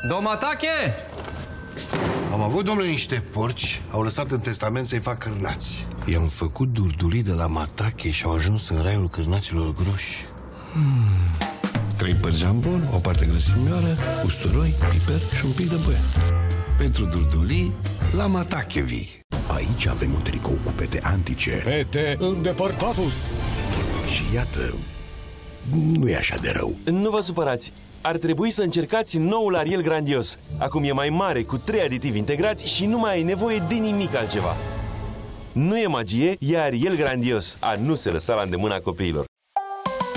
Domatache! Am avut, domnule, niște porci. Au lăsat în testament să-i fac cârnați. I-am făcut durdulii de la Matache și au ajuns în raiul cârnaților groși. 3 părți jambon, o parte grăsimioară, usturoi, piper și un pic de băie. Pentru durdulii, la Matache vii. Aici avem un tricou cu pete antice. Pete îndepărtatus. Și iată, nu e așa de rău. Nu vă supărați. Ar trebui să încercați noul Ariel Grandios. Acum e mai mare, cu 3 aditivi integrați și nu mai ai nevoie de nimic altceva. Nu e magie, e Ariel Grandios. A nu se lăsa la îndemâna copiilor.